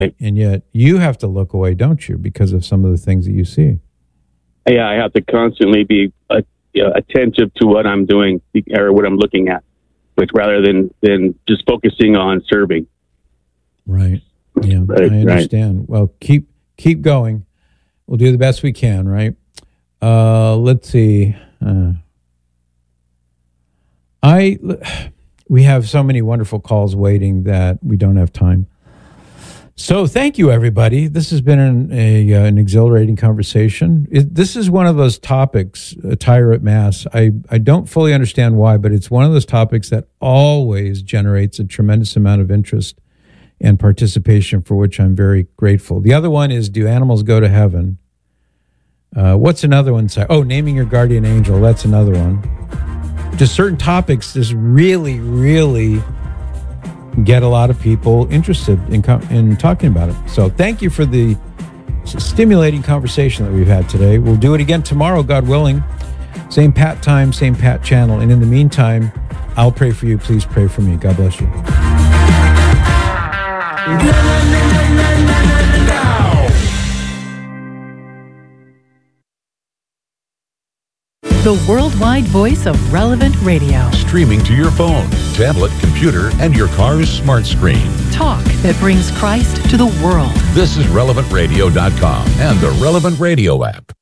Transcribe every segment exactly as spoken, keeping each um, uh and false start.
And yet you have to look away, don't you, because of some of the things that you see? Yeah, I have to constantly be uh, you know, attentive to what I'm doing or what I'm looking at, but rather than, than just focusing on serving. Right. Yeah, right, I understand. Right. Well, keep keep going. We'll do the best we can, right? Uh, let's see. Uh, I we have so many wonderful calls waiting that we don't have time. So thank you, everybody. This has been an, a, uh, an exhilarating conversation. It, this is one of those topics, attire at Mass. I, I don't fully understand why, but it's one of those topics that always generates a tremendous amount of interest and participation, for which I'm very grateful. The other one is, do animals go to heaven? Uh, what's another one? Oh, naming your guardian angel. That's another one. Just certain topics just really, really get a lot of people interested in in talking about it. So thank you for the stimulating conversation that we've had today. We'll do it again tomorrow, God willing. Same Pat time, same Pat channel. And in the meantime, I'll pray for you. Please pray for me. God bless you. The worldwide voice of Relevant Radio. Streaming to your phone, tablet, computer, and your car's smart screen. Talk that brings Christ to the world. This is relevant radio dot com and the Relevant Radio app.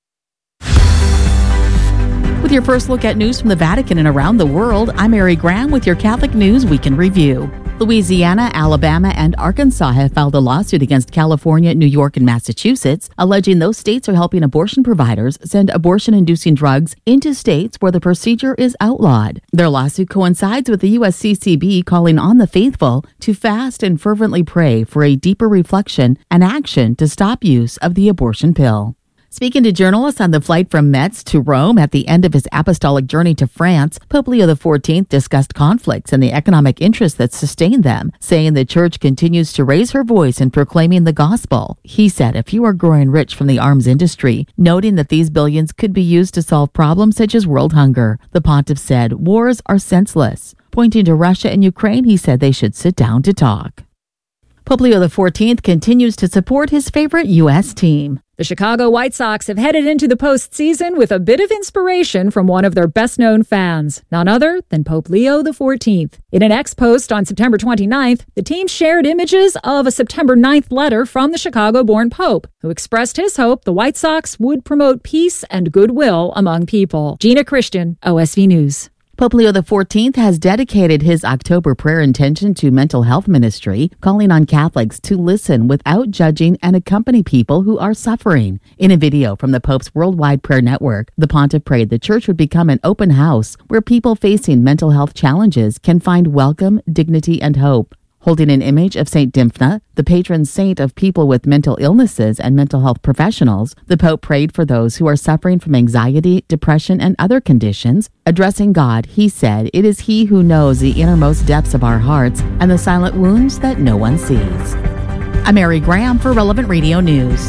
With your first look at news from the Vatican and around the world, I'm Mary Graham with your Catholic News Week in Review. Louisiana, Alabama, and Arkansas have filed a lawsuit against California, New York, and Massachusetts, alleging those states are helping abortion providers send abortion-inducing drugs into states where the procedure is outlawed. Their lawsuit coincides with the U S C C B calling on the faithful to fast and fervently pray for a deeper reflection and action to stop use of the abortion pill. Speaking to journalists on the flight from Metz to Rome at the end of his apostolic journey to France, Pope Leo the fourteenth discussed conflicts and the economic interests that sustain them, saying the church continues to raise her voice in proclaiming the gospel. He said, if you are growing rich from the arms industry, noting that these billions could be used to solve problems such as world hunger. The pontiff said, wars are senseless. Pointing to Russia and Ukraine, he said they should sit down to talk. Pope Leo the fourteenth continues to support his favorite U S team. The Chicago White Sox have headed into the postseason with a bit of inspiration from one of their best-known fans, none other than Pope Leo the fourteenth. In an X-post on September twenty-ninth, the team shared images of a September ninth letter from the Chicago-born Pope, who expressed his hope the White Sox would promote peace and goodwill among people. Gina Christian, O S V News. Pope Leo the fourteenth has dedicated his October prayer intention to mental health ministry, calling on Catholics to listen without judging and accompany people who are suffering. In a video from the Pope's Worldwide Prayer Network, the pontiff prayed the church would become an open house where people facing mental health challenges can find welcome, dignity, and hope. Holding an image of Saint Dymphna, the patron saint of people with mental illnesses and mental health professionals, the Pope prayed for those who are suffering from anxiety, depression, and other conditions. Addressing God, he said, it is he who knows the innermost depths of our hearts and the silent wounds that no one sees. I'm Mary Graham for Relevant Radio News.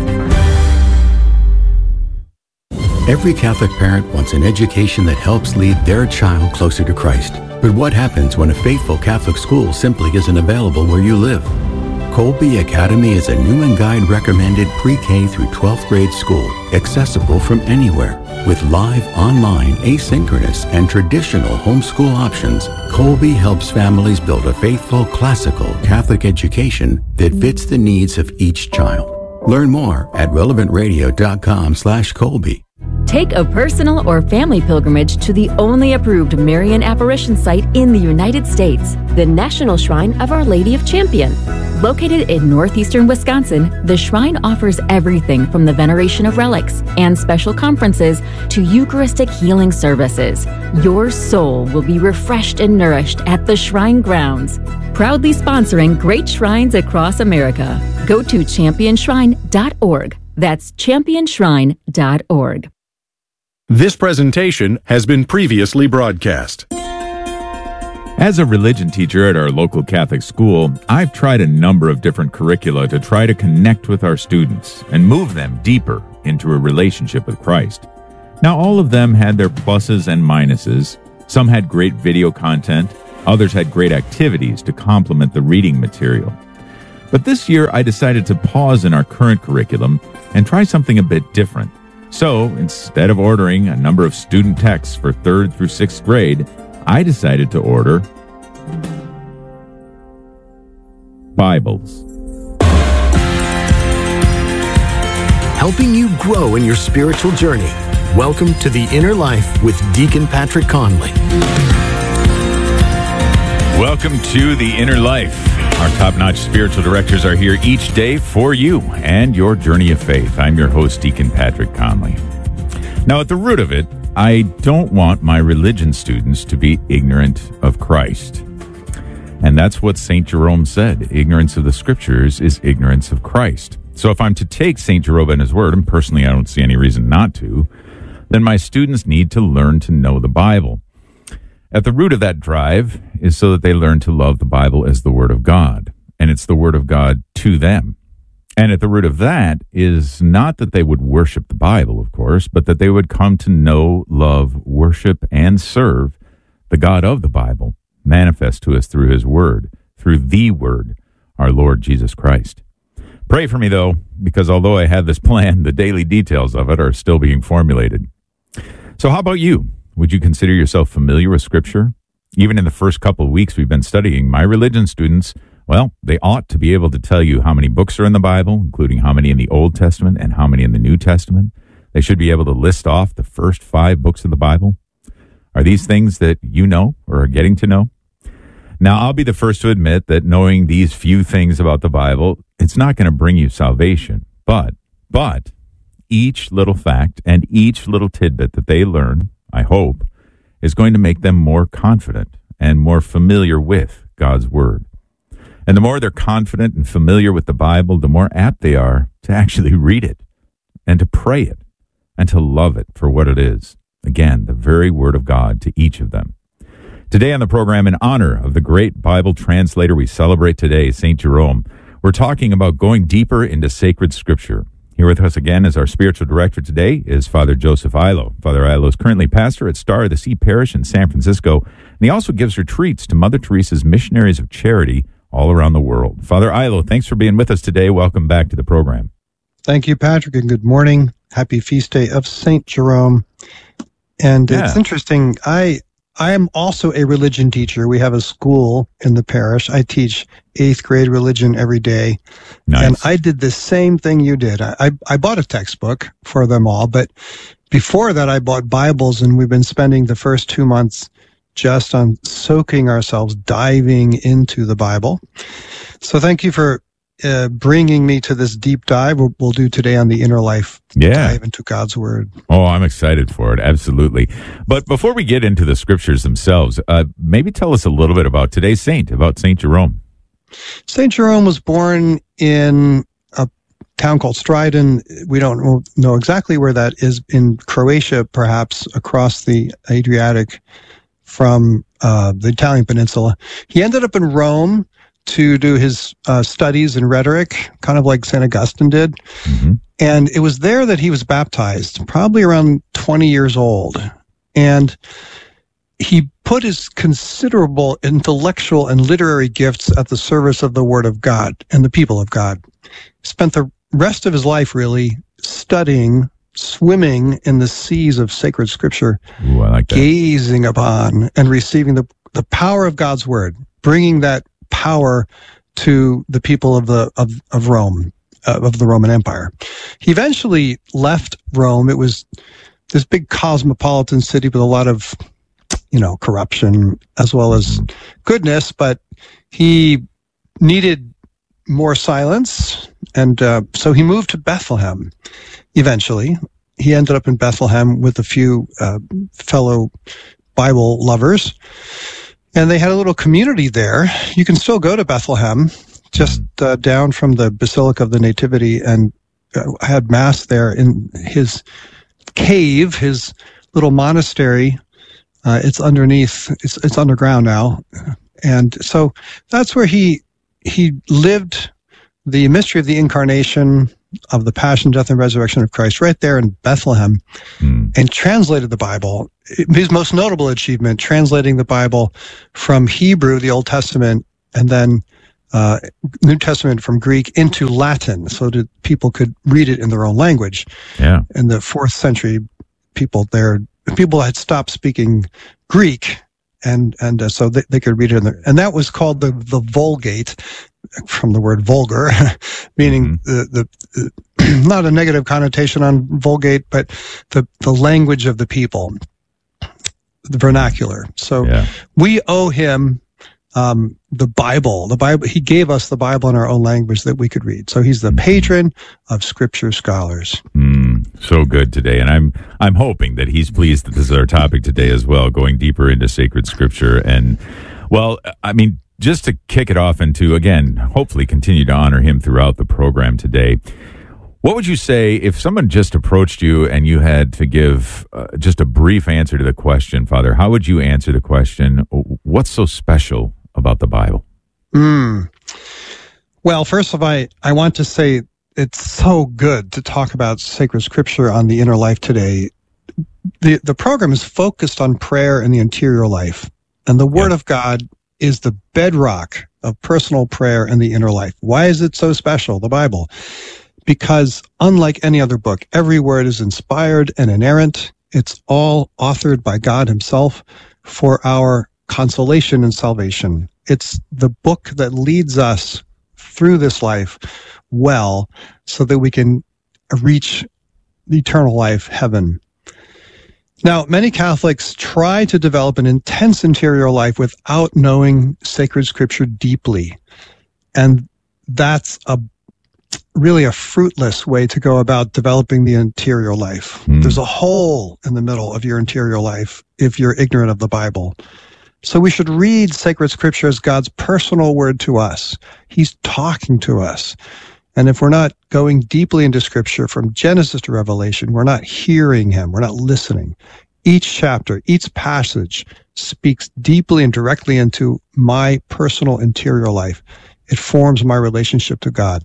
Every Catholic parent wants an education that helps lead their child closer to Christ. But what happens when a faithful Catholic school simply isn't available where you live? Colby Academy is a Newman Guide recommended pre-K through twelfth grade school, accessible from anywhere. With live, online, asynchronous, and traditional homeschool options, Colby helps families build a faithful, classical Catholic education that fits the needs of each child. Learn more at relevant radio dot com slash Colby. Take a personal or family pilgrimage to the only approved Marian apparition site in the United States, the National Shrine of Our Lady of Champion. Located in northeastern Wisconsin, the shrine offers everything from the veneration of relics and special conferences to Eucharistic healing services. Your soul will be refreshed and nourished at the shrine grounds. Proudly sponsoring great shrines across America. Go to champion shrine dot org. That's champion shrine dot org. This presentation has been previously broadcast. As a religion teacher at our local Catholic school, I've tried a number of different curricula to try to connect with our students and move them deeper into a relationship with Christ. Now, all of them had their pluses and minuses. Some had great video content, others had great activities to complement the reading material. But this year, I decided to pause in our current curriculum and try something a bit different. So, instead of ordering a number of student texts for third through sixth grade, I decided to order Bibles. Helping you grow in your spiritual journey. Welcome to The Inner Life with Deacon Patrick Conley. Welcome to The Inner Life. Our top-notch spiritual directors are here each day for you and your journey of faith. I'm your host, Deacon Patrick Conley. Now, at the root of it, I don't want my religion students to be ignorant of Christ. And that's what Saint Jerome said. Ignorance of the Scriptures is ignorance of Christ. So if I'm to take Saint Jerome at his word, and personally I don't see any reason not to, then my students need to learn to know the Bible. At the root of that drive is so that they learn to love the Bible as the Word of God, and it's the Word of God to them. And at the root of that is not that they would worship the Bible, of course, but that they would come to know, love, worship, and serve the God of the Bible, manifest to us through His Word, through the Word, our Lord Jesus Christ. Pray for me, though, because although I have this plan, the daily details of it are still being formulated. So how about you? Would you consider yourself familiar with Scripture? Even in the first couple of weeks we've been studying, my religion students, well, they ought to be able to tell you how many books are in the Bible, including how many in the Old Testament and how many in the New Testament. They should be able to list off the first five books of the Bible. Are these things that you know or are getting to know? Now, I'll be the first to admit that knowing these few things about the Bible, it's not going to bring you salvation. But, but, each little fact and each little tidbit that they learn, I hope, is going to make them more confident and more familiar with God's Word. And the more they're confident and familiar with the Bible, the more apt they are to actually read it and to pray it and to love it for what it is. Again, the very Word of God to each of them. Today on the program, in honor of the great Bible translator we celebrate today, Saint Jerome, we're talking about going deeper into sacred Scripture. Here with us again as our spiritual director today is Father Joseph Illo. Father Illo is currently pastor at Star of the Sea Parish in San Francisco, and he also gives retreats to Mother Teresa's Missionaries of Charity all around the world. Father Illo, thanks for being with us today. Welcome back to the program. Thank you, Patrick, and good morning. Happy feast day of Saint Jerome. And yeah. It's interesting, I I am also a religion teacher. We have a school in the parish. I teach eighth grade religion every day. Nice. And I did the same thing you did. I, I bought a textbook for them all, but before that I bought Bibles, and we've been spending the first two months just on soaking ourselves, diving into the Bible. So thank you for uh, bringing me to this deep dive we'll, we'll do today on the Inner Life. Yeah. Dive into God's Word. Oh, I'm excited for it. Absolutely. But before we get into the Scriptures themselves, uh, maybe tell us a little bit about today's saint, about Saint Jerome. Saint Jerome was born in a town called Stridon. We don't know exactly where that is, in Croatia, perhaps across the Adriatic from uh, the Italian peninsula. He ended up in Rome to do his uh, studies in rhetoric, kind of like Saint Augustine did. Mm-hmm. And it was there that he was baptized, probably around twenty years old. And he put his considerable intellectual and literary gifts at the service of the Word of God and the people of God. Spent the rest of his life really studying, swimming in the seas of sacred Scripture, Ooh, I like that. Gazing upon and receiving the, the power of God's Word, bringing that power to the people of the of, of Rome, uh, of the Roman Empire. He eventually left Rome. It was this big cosmopolitan city with a lot of, you know, corruption as well as goodness, but he needed more silence, and uh, so he moved to Bethlehem. Eventually, he ended up in Bethlehem with a few uh, fellow Bible lovers. And they had a little community there. You can still go to Bethlehem, just uh, down from the Basilica of the Nativity, and uh, had Mass there in his cave, his little monastery. Uh, it's underneath, it's, it's underground now. And so that's where he he lived the mystery of the Incarnation, of the Passion, Death, and Resurrection of Christ, right there in Bethlehem, mm. and translated the Bible. His most notable achievement, translating the Bible from Hebrew, the Old Testament, and then uh, New Testament from Greek into Latin so that people could read it in their own language. Yeah. In the fourth century, people there, people had stopped speaking Greek, and and uh, so they, they could read it in there. And that was called the, the Vulgate, from the word vulgar, meaning mm-hmm. the, the, the not a negative connotation on Vulgate, but the, the language of the people, the vernacular. So yeah. we owe him um, the Bible. The Bible. He gave us the Bible in our own language that we could read. So he's the patron of Scripture scholars. Mm, so good today, and I'm I'm hoping that he's pleased that this is our topic today as well, going deeper into sacred Scripture. And well, I mean, just to kick it off and to, again, hopefully continue to honor him throughout the program today, what would you say if someone just approached you and you had to give uh, just a brief answer to the question, Father? How would you answer the question, what's so special about the Bible? Mm. Well, first of all, I, I want to say it's so good to talk about sacred Scripture on the Inner Life today. The, the program is focused on prayer and the interior life, and the Word yeah. of God is the bedrock of personal prayer and the inner life. Why is it so special, the Bible? Because unlike any other book, every word is inspired and inerrant. It's all authored by God himself for our consolation and salvation. It's the book that leads us through this life well so that we can reach the eternal life, heaven. Now, many Catholics try to develop an intense interior life without knowing sacred Scripture deeply. And that's a really a fruitless way to go about developing the interior life. Mm. There's a hole in the middle of your interior life if you're ignorant of the Bible. So we should read sacred Scripture as God's personal word to us. He's talking to us. And if we're not going deeply into Scripture from Genesis to Revelation, we're not hearing him, we're not listening. Each chapter, each passage speaks deeply and directly into my personal interior life. It forms my relationship to God.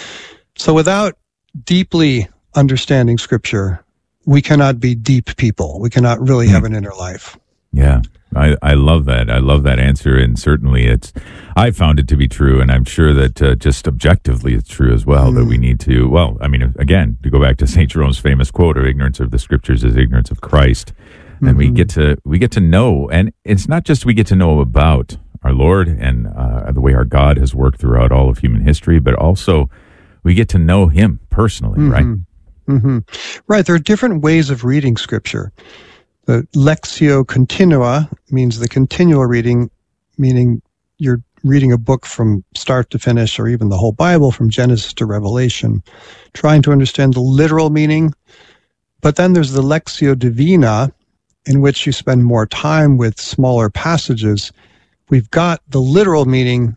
So without deeply understanding Scripture, we cannot be deep people. We cannot really have an inner life. Yeah. I, I love that. I love that answer, and certainly it's, I found it to be true, and I'm sure that uh, just objectively it's true as well, mm. that we need to, well, I mean, again, to go back to Saint Jerome's famous quote of ignorance of the Scriptures is ignorance of Christ, and mm-hmm. we get to, we get to know, and it's not just we get to know about our Lord and uh, the way our God has worked throughout all of human history, but also we get to know him personally, mm-hmm. right? Mm-hmm. Right. There are different ways of reading Scripture. The Lectio Continua means the continual reading, meaning you're reading a book from start to finish, or even the whole Bible from Genesis to Revelation, trying to understand the literal meaning. But then there's the Lectio Divina, in which you spend more time with smaller passages. We've got the literal meaning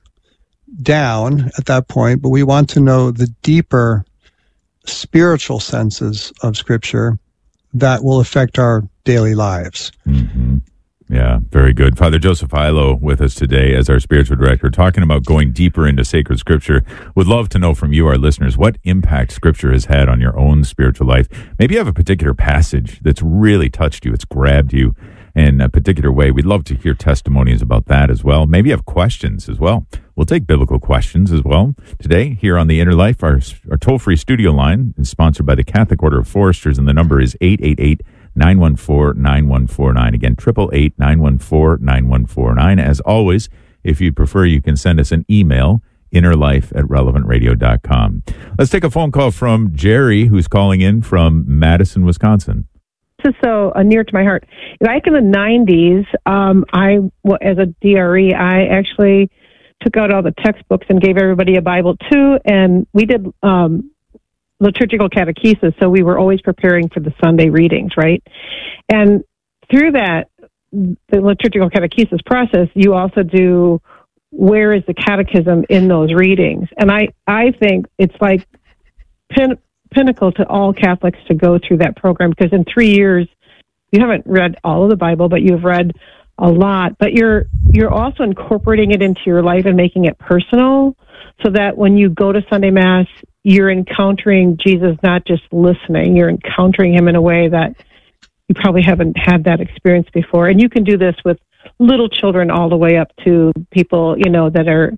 down at that point, but we want to know the deeper spiritual senses of Scripture that will affect our daily lives. Mm-hmm. Yeah, very good. Father Joseph Illo with us today as our spiritual director, talking about going deeper into sacred Scripture. Would love to know from you, our listeners, what impact Scripture has had on your own spiritual life. Maybe you have a particular passage that's really touched you, it's grabbed you in a particular way. We'd love to hear testimonies about that as well. Maybe you have questions as well. We'll take biblical questions as well. Today, here on The Inner Life, our, our toll-free studio line is sponsored by the Catholic Order of Foresters, and the number is eight eight eight, nine one four, nine one four nine. Again, eight eight eight, nine one four, nine one four nine. As always, if you prefer, you can send us an email, innerlife at relevant radio dot com. Let's take a phone call from Jerry, who's calling in from Madison, Wisconsin. This is so uh, near to my heart. Back in the nineties, um, I, well, as a D R E, I actually took out all the textbooks and gave everybody a Bible too, and we did um, liturgical catechesis, so we were always preparing for the Sunday readings, right? And through that, the liturgical catechesis process, you also do, where is the catechism in those readings? And I, I think it's like pin, pinnacle to all Catholics to go through that program, because in three years, you haven't read all of the Bible, but you've read a lot, but you're you're also incorporating it into your life and making it personal, so that when you go to Sunday Mass, you're encountering Jesus, not just listening. You're encountering him in a way that you probably haven't had that experience before. And you can do this with little children all the way up to people, you know, that are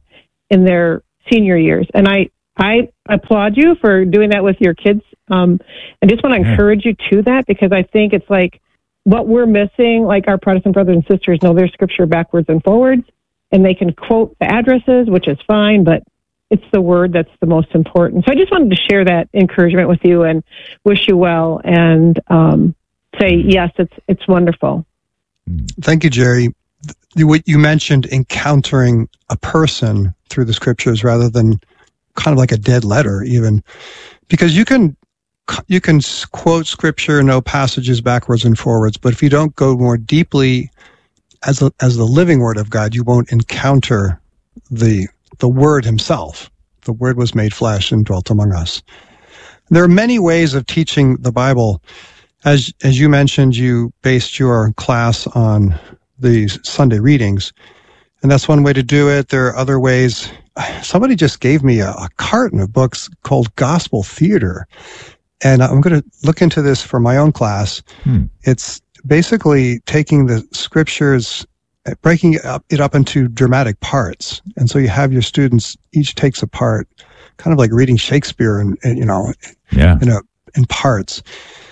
in their senior years. And I, I applaud you for doing that with your kids. Um, I just want to Yeah. encourage you to that, because I think it's like what we're missing, like our Protestant brothers and sisters know their scripture backwards and forwards, and they can quote the addresses, which is fine, but it's the word that's the most important. So I just wanted to share that encouragement with you and wish you well, and um, say, yes, it's it's wonderful. Thank you, Jerry. You, what you mentioned, encountering a person through the scriptures rather than kind of like a dead letter, even, because you can you can quote scripture, know passages backwards and forwards, but if you don't go more deeply as a, as the living word of God, you won't encounter the the word himself. The word was made flesh and dwelt among us. There are many ways of teaching the Bible. As as you mentioned, you based your class on the Sunday readings, and that's one way to do it. There are other ways. Somebody just gave me a, a carton of books called Gospel Theater, and I'm going to look into this for my own class. Hmm. It's basically taking the scriptures, breaking it up, it up into dramatic parts, and so you have your students each takes a part, kind of like reading Shakespeare, and, and you know, yeah, in a, in parts.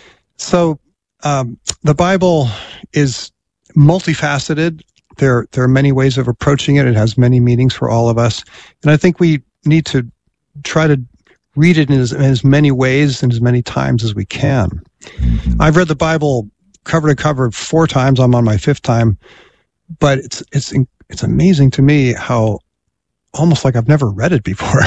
So um, the Bible is multifaceted. There, there are many ways of approaching it. It has many meanings for all of us. And I think we need to try to read it in as, in as many ways and as many times as we can. Mm-hmm. I've read the Bible cover to cover four times. I'm on my fifth time. But it's it's it's amazing to me how almost like I've never read it before.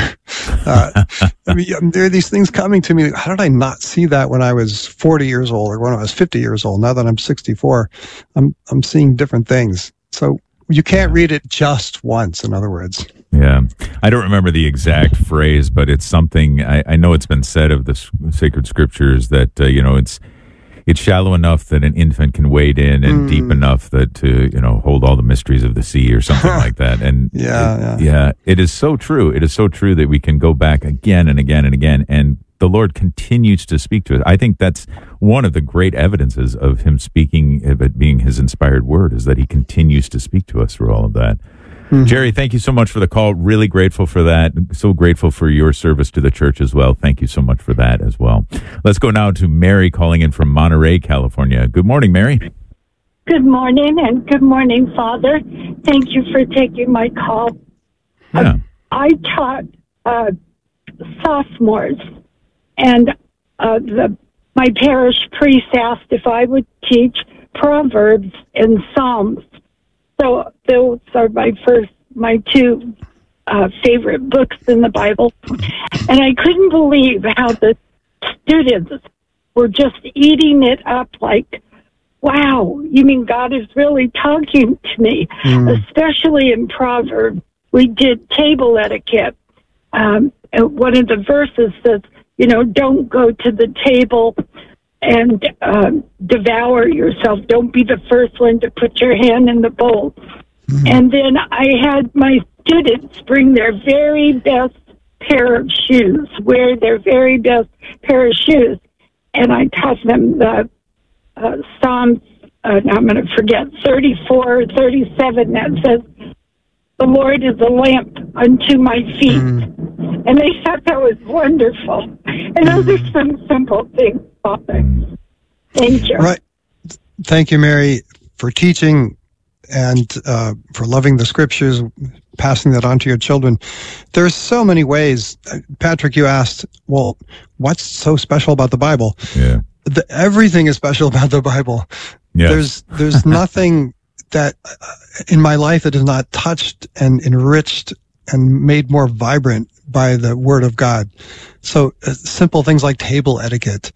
Uh, I mean, there are these things coming to me. How did I not see that when I was forty years old or when I was fifty years old? Now that I'm sixty-four, I'm I'm seeing different things. So you can't read it just once, in other words. Yeah. I don't remember the exact phrase, but it's something, I, I know it's been said of the s- sacred scriptures that, uh, you know, it's it's shallow enough that an infant can wade in and Mm. deep enough that to, you know, hold all the mysteries of the sea or something like that. And Yeah, it, yeah. yeah, it is so true. It is so true that we can go back again and again and again, and the Lord continues to speak to us. I think that's one of the great evidences of him speaking, of it being his inspired word, is that he continues to speak to us through all of that. Mm-hmm. Jerry, thank you so much for the call. Really grateful for that. So grateful for your service to the church as well. Thank you so much for that as well. Let's go now to Mary calling in from Monterey, California. Good morning, Mary. Good morning, and good morning, Father. Thank you for taking my call. Yeah. I taught uh, sophomores, and uh, the my parish priest asked if I would teach Proverbs and Psalms. So those are my first, my two uh, favorite books in the Bible. And I couldn't believe how the students were just eating it up like, wow, you mean God is really talking to me, Mm. especially in Proverbs. We did table etiquette. Um, and one of the verses says, you know, don't go to the table and um, devour yourself. Don't be the first one to put your hand in the bowl. Mm. And then I had my students bring their very best pair of shoes, wear their very best pair of shoes. And I taught them the uh, Psalms, uh, I'm going to forget, thirty-four, thirty-seven, that says, the Lord is a lamp unto my feet. Mm. And they thought that was wonderful. And those mm. are some simple things, Father. Thank you. Right. Thank you, Mary, for teaching and uh, for loving the scriptures, passing that on to your children. There's so many ways. Patrick, you asked, well, what's so special about the Bible? Yeah. The, everything is special about the Bible. Yes. There's there's nothing that uh, in my life that is not touched and enriched and made more vibrant by the Word of God. So uh, simple things like table etiquette.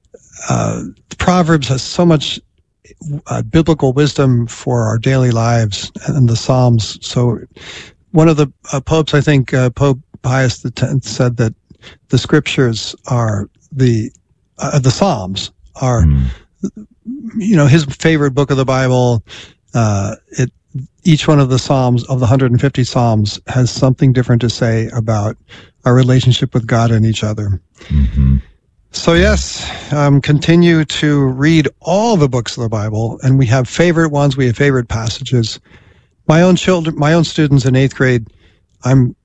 Uh, Proverbs has so much uh, biblical wisdom for our daily lives, and the Psalms. So one of the uh, popes, I think uh, Pope Pius the Tenth, said that the scriptures are the uh, the Psalms are, mm. you know, his favorite book of the Bible. Uh, it each one of the Psalms, of the one hundred fifty Psalms, has something different to say about our relationship with God and each other. Mm-hmm. So yes, um, continue to read all the books of the Bible, and we have favorite ones. We have favorite passages. My own children, my own students in eighth grade, I'm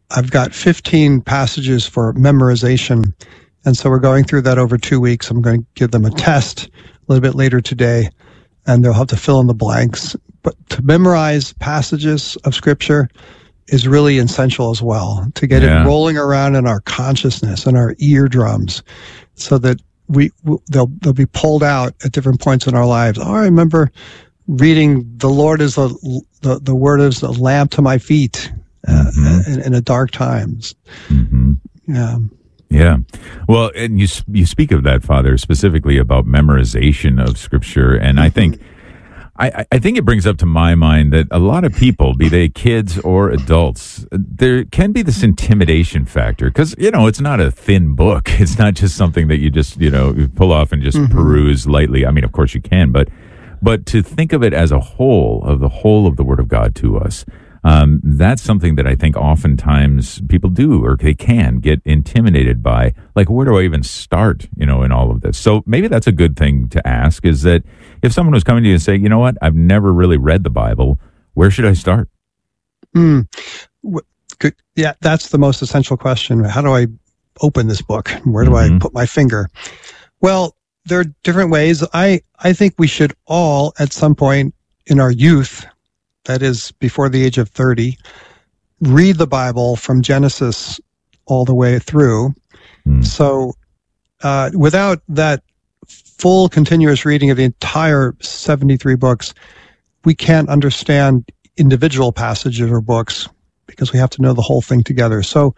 I've got fifteen passages for memorization. And so we're going through that over two weeks. I'm going to give them a test a little bit later today, and they'll have to fill in the blanks. But to memorize passages of Scripture is really essential as well, to get yeah. it rolling around in our consciousness and our eardrums, so that we they'll they'll be pulled out at different points in our lives. Oh, I remember reading, "The Lord is a, the the word is a lamp to my feet uh, mm-hmm. in, in a dark times." Mm-hmm. Yeah. Yeah. Well, and you you speak of that, Father, specifically about memorization of Scripture, and I think I, I think it brings up to my mind that a lot of people, be they kids or adults, there can be this intimidation factor because, you know, it's not a thin book. It's not just something that you just, you know, pull off and just mm-hmm. peruse lightly. I mean, of course you can, but but to think of it as a whole, of the whole of the Word of God to us, Um, that's something that I think oftentimes people do, or they can get intimidated by, like, where do I even start, you know, in all of this? So maybe that's a good thing to ask, is that if someone was coming to you and say, you know what, I've never really read the Bible, where should I start? Mm. Good. Yeah, that's the most essential question. How do I open this book? Where do mm-hmm. I put my finger? Well, there are different ways. I, I think we should all, at some point in our youth, that is before the age of thirty, read the Bible from Genesis all the way through. Mm. So uh, without that full continuous reading of the entire seventy-three books, we can't understand individual passages or books because we have to know the whole thing together. So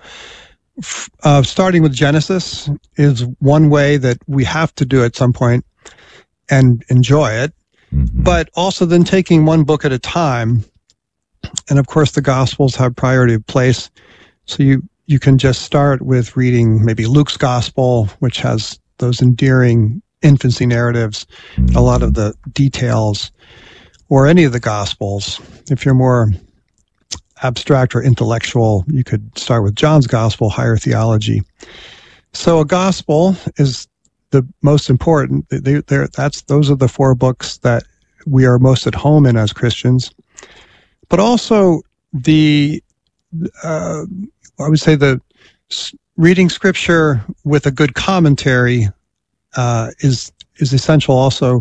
uh, starting with Genesis is one way that we have to do at some point and enjoy it. Mm-hmm. But also then taking one book at a time. And of course, the Gospels have priority of place. So you, you can just start with reading maybe Luke's Gospel, which has those endearing infancy narratives, mm-hmm. a lot of the details, or any of the Gospels. If you're more abstract or intellectual, you could start with John's Gospel, higher theology. So a Gospel is the most important. They, that's those are the four books that we are most at home in as Christians. But also the, uh, I would say the reading Scripture with a good commentary uh, is is essential. Also,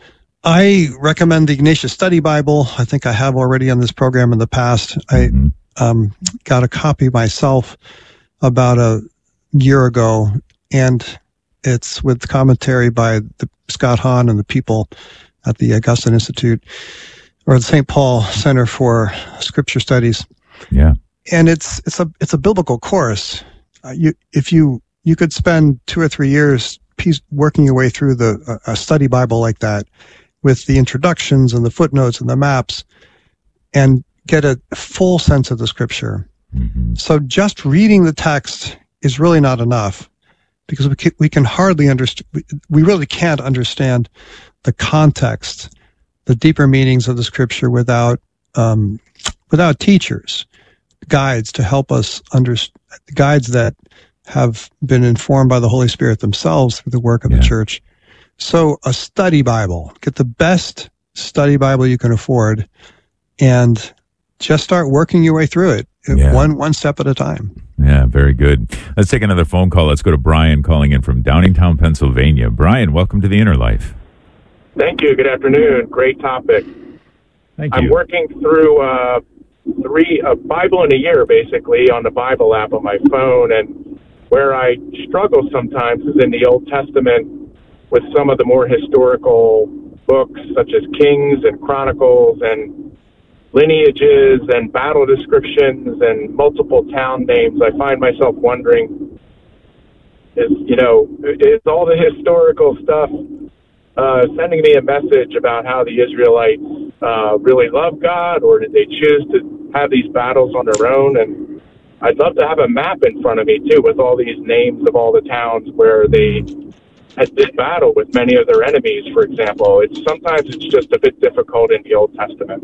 I recommend the Ignatius Study Bible. I think I have already on this program in the past. Mm-hmm. I um, got a copy myself about a year ago, and it's with commentary by the Scott Hahn and the people at the Augustine Institute or the Saint Paul Center for Scripture Studies. Yeah, and it's it's a it's a biblical course. Uh, you if you you could spend two or three years piece, working your way through the uh, a study Bible like that, with the introductions and the footnotes and the maps, and get a full sense of the Scripture. Mm-hmm. So just reading the text is really not enough, because we can, we can hardly understand, we really can't understand the context, the deeper meanings of the Scripture without um, without teachers, guides to help us understand, guides that have been informed by the Holy Spirit themselves through the work of yeah. the church. So a study Bible, get the best study Bible you can afford, and just start working your way through it, yeah. one one step at a time. Yeah, very good. Let's take another phone call. Let's go to Brian calling in from Downingtown, Pennsylvania. Brian, welcome to the Inner Life. Thank you. Good afternoon. Great topic. Thank I'm you. working through uh, three a Bible in a year, basically, on the Bible app on my phone, and where I struggle sometimes is in the Old Testament with some of the more historical books, such as Kings and Chronicles and lineages and battle descriptions and multiple town names. I find myself wondering, is, you know, is all the historical stuff uh, sending me a message about how the Israelites uh, really love God, or did they choose to have these battles on their own? And I'd love to have a map in front of me, too, with all these names of all the towns where they had did battle with many of their enemies, for example. It's sometimes it's just a bit difficult in the Old Testament.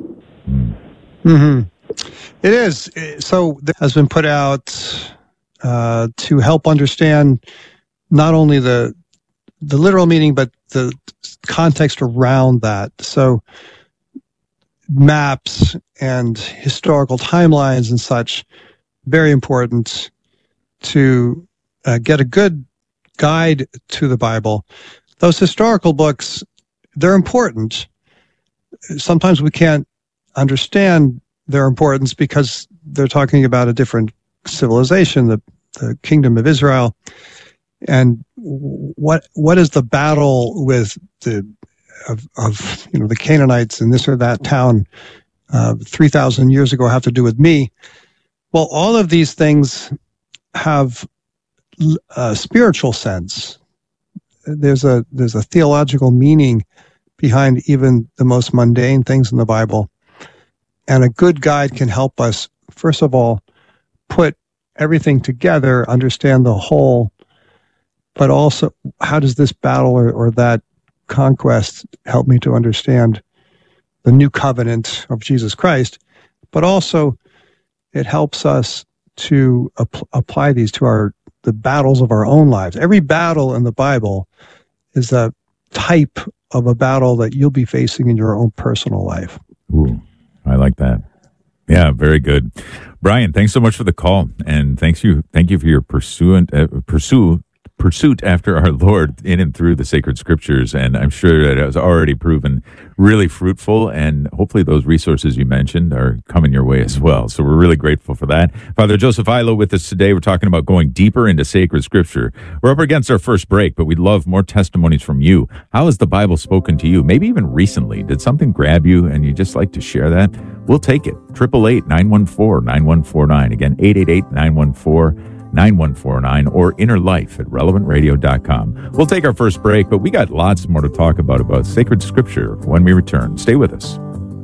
Mm-hmm. It is. So this has been put out uh, to help understand not only the the literal meaning, but the context around that. So maps and historical timelines and such very important to uh, get a good guide to the Bible. Those historical books, they're important. Sometimes we can't understand their importance because they're talking about a different civilization, the, the kingdom of Israel. And what what is the battle with the of, of you know the Canaanites in this or that town uh, three thousand years ago have to do with me? Well, all of these things have a spiritual sense. There's a there's a theological meaning behind even the most mundane things in the Bible, and a good guide can help us, first of all, put everything together, understand the whole. But also, how does this battle or, or that conquest help me to understand the new covenant of Jesus Christ? But also, it helps us to ap- apply these to our the battles of our own lives. Every battle in the Bible is a type of a battle that you'll be facing in your own personal life. Ooh, I like that. Yeah, very good. Brian, thanks so much for the call, and thanks you, thank you for your pursuant, uh, pursue. pursuit after our Lord in and through the sacred scriptures. And I'm sure that it has already proven really fruitful, and hopefully those resources you mentioned are coming your way as well. So we're really grateful for that. Father Joseph Illo with us today. We're talking about going deeper into sacred scripture. We're up against our first break, but we'd love more testimonies from you. How has the Bible spoken to you? Maybe even recently. Did something grab you and you just like to share that? We'll take it. eight eight eight, nine one four, nine one four nine. Again, eight eight eight, nine one four, nine one four nine or inner life at relevant radio dot com. We'll take our first break, but we got lots more to talk about about sacred scripture when we return. Stay with us.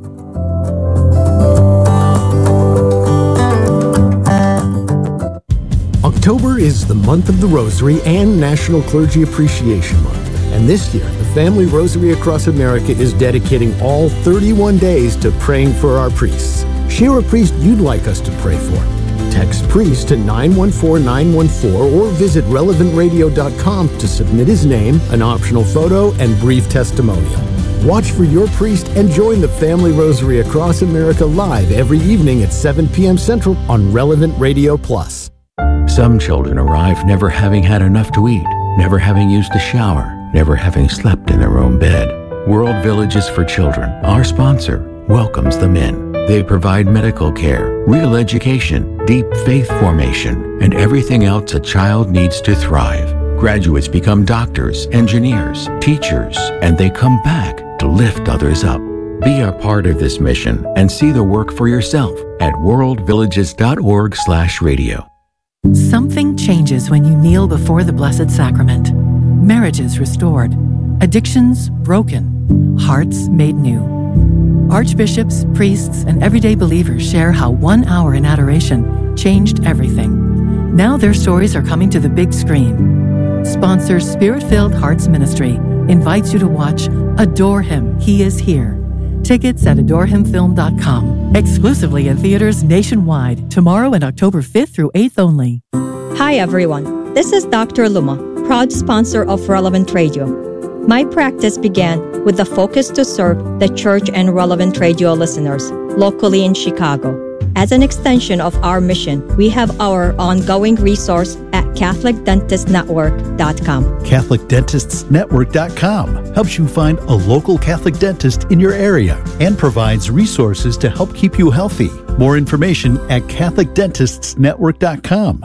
October is the month of the Rosary and National Clergy Appreciation Month. And this year, the Family Rosary Across America is dedicating all thirty-one days to praying for our priests. Share a priest you'd like us to pray for. Text priest to nine one four nine one four or visit relevant radio dot com to submit his name, an optional photo, and brief testimonial. Watch for your priest and join the Family Rosary Across America live every evening at seven p.m. Central on Relevant Radio Plus. Some children arrive never having had enough to eat, never having used a shower, never having slept in their own bed. World Villages for Children, our sponsor, welcomes them in. They provide medical care, real education, deep faith formation, and everything else a child needs to thrive. Graduates become doctors, engineers, teachers, and they come back to lift others up. Be a part of this mission and see the work for yourself at world villages dot org slash radio. Something changes when you kneel before the Blessed Sacrament. Marriages restored, addictions broken, hearts made new. Archbishops, priests, and everyday believers share how one hour in adoration changed everything. Now their stories are coming to the big screen. Sponsor Spirit-Filled Hearts Ministry invites you to watch Adore Him, He is Here. Tickets at adore him film dot com. Exclusively in theaters nationwide, tomorrow and October fifth through eighth only. Hi everyone, this is Doctor Luma, proud sponsor of Relevant Radio. My practice began with the focus to serve the church and Relevant Radio listeners locally in Chicago. As an extension of our mission, we have our ongoing resource at catholic dentist network dot com. catholic dentists network dot com helps you find a local Catholic dentist in your area and provides resources to help keep you healthy. More information at catholic dentists network dot com.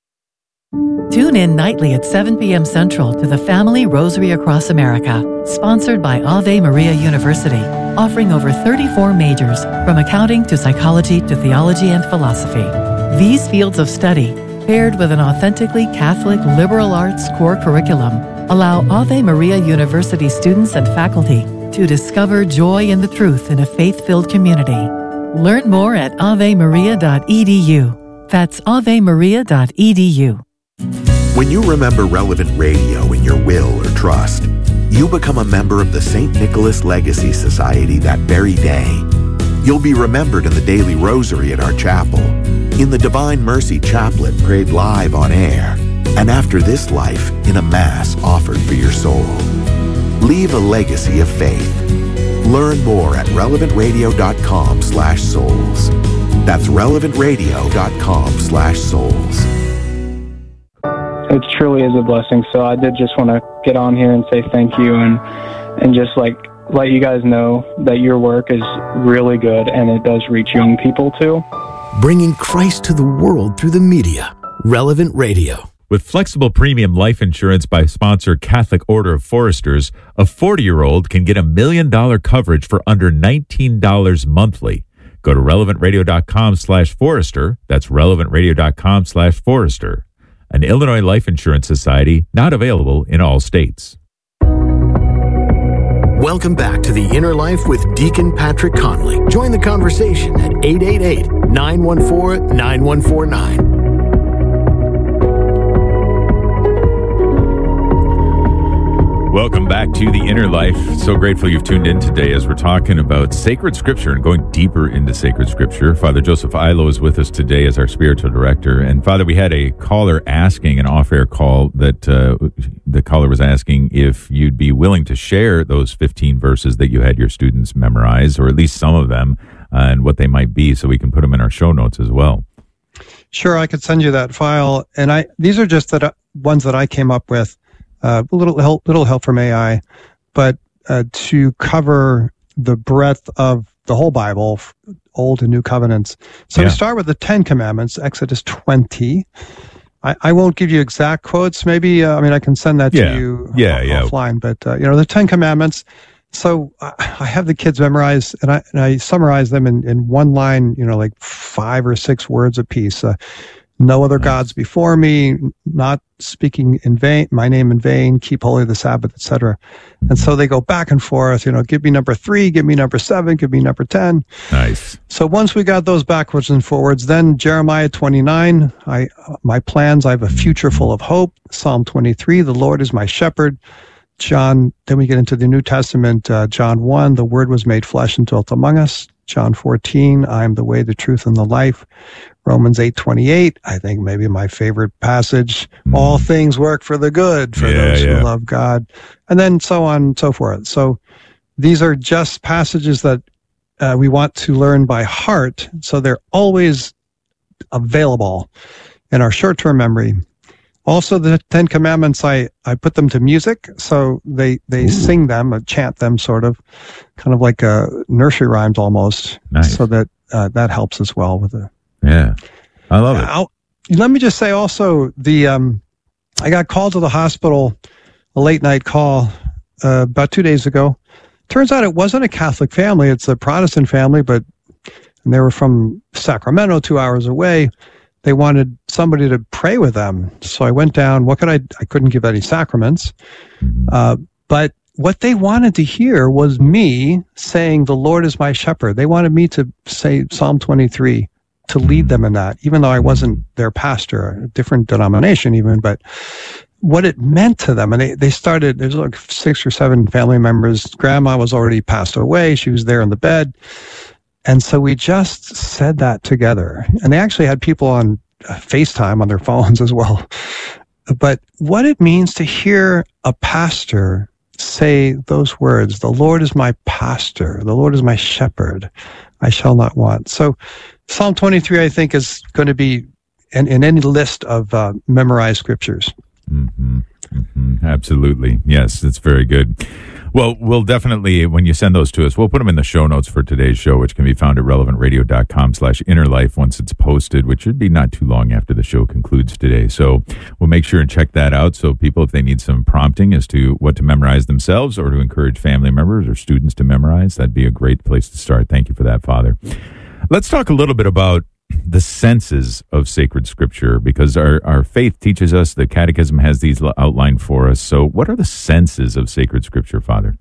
Tune in nightly at seven p.m. Central to the Family Rosary Across America, sponsored by Ave Maria University, offering over thirty-four majors, from accounting to psychology to theology and philosophy. These fields of study, paired with an authentically Catholic liberal arts core curriculum, allow Ave Maria University students and faculty to discover joy in the truth in a faith-filled community. Learn more at ave maria dot e d u. That's ave maria dot e d u. When you remember Relevant Radio in your will or trust, you become a member of the Saint Nicholas Legacy Society that very day. You'll be remembered in the daily rosary at our chapel, in the Divine Mercy Chaplet prayed live on air, and after this life in a Mass offered for your soul. Leave a legacy of faith. Learn more at relevantradio.com slash souls. That's relevantradio.com slash souls. It truly is a blessing. So I did just want to get on here and say thank you and and just like let you guys know that your work is really good and it does reach young people too. Bringing Christ to the world through the media. Relevant Radio. With flexible premium life insurance by sponsor Catholic Order of Foresters, a forty-year-old can get a million dollar coverage for under nineteen dollars monthly. Go to relevantradio.com slash Forester. That's relevantradio.com slash Forester. An Illinois Life Insurance Society, not available in all states. Welcome back to The Inner Life with Deacon Patrick Conley. Join the conversation at eight eight eight, nine one four, nine one four nine. Welcome back to The Inner Life. So grateful you've tuned in today as we're talking about sacred scripture and going deeper into sacred scripture. Father Joseph Ilo is with us today as our spiritual director. And Father, we had a caller asking, an off-air call, that uh, the caller was asking if you'd be willing to share those fifteen verses that you had your students memorize, or at least some of them, uh, and what they might be, so we can put them in our show notes as well. Sure, I could send you that file. And I these are just the ones that I came up with. Uh, a little help, little help from A I, but uh, to cover the breadth of the whole Bible, Old and New Covenants. So Yeah. we start with the Ten Commandments, Exodus twenty. I, I won't give you exact quotes. Maybe uh, I mean I can send that Yeah. to you Yeah, off- yeah. offline. But uh, you know the Ten Commandments. So I, I have the kids memorize, and I, and I summarize them in, in one line. You know, like five or six words apiece. Uh, No other gods before me, not speaking in vain, my name in vain, keep holy the Sabbath, et cetera. And so they go back and forth, you know, give me number three, give me number seven, give me number ten. Nice. So once we got those backwards and forwards, then Jeremiah twenty-nine, I, my plans, I have a future full of hope. Psalm twenty-three, the Lord is my shepherd. John, then we get into the New Testament, uh, John one, the Word was made flesh and dwelt among us. John fourteen, I am the way, the truth, and the life. Romans eight twenty-eight, I think maybe my favorite passage. Mm. All things work for the good for Yeah, those yeah. who love God. And then so on and so forth. So these are just passages that uh, we want to learn by heart. So they're always available in our short-term memory. Also, the Ten Commandments, I, I put them to music, so they they Ooh. sing them, uh, chant them, sort of, kind of like uh, nursery rhymes almost. Nice. So that uh, that helps as well with the. Yeah, I love it. I'll, let me just say also the um, I got called to the hospital, a late night call uh, about two days ago. Turns out it wasn't a Catholic family; it's a Protestant family, but and they were from Sacramento, two hours away. They wanted somebody to pray with them. So I went down. What could I, I couldn't give any sacraments. Uh, but what they wanted to hear was me saying, the Lord is my shepherd. They wanted me to say Psalm twenty-three, to lead them in that, even though I wasn't their pastor, a different denomination even, but what it meant to them. And they, they started, there's like six or seven family members. Grandma was already passed away. She was there in the bed. And so we just said that together. And they actually had people on uh, FaceTime on their phones as well. But what it means to hear a pastor say those words, the Lord is my pastor, the Lord is my shepherd, I shall not want. So Psalm twenty-three, I think, is going to be in, in any list of uh, memorized scriptures. Mm-hmm. Mm-hmm. Absolutely. Yes, it's very good. Well, we'll definitely, when you send those to us, we'll put them in the show notes for today's show, which can be found at relevantradio.com slash innerlife once it's posted, which should be not too long after the show concludes today. So we'll make sure and check that out. So people, if they need some prompting as to what to memorize themselves or to encourage family members or students to memorize, that'd be a great place to start. Thank you for that, Father. Let's talk a little bit about the senses of sacred scripture, because our, our faith teaches us, the catechism has these outlined for us. So what are the senses of sacred scripture, Father?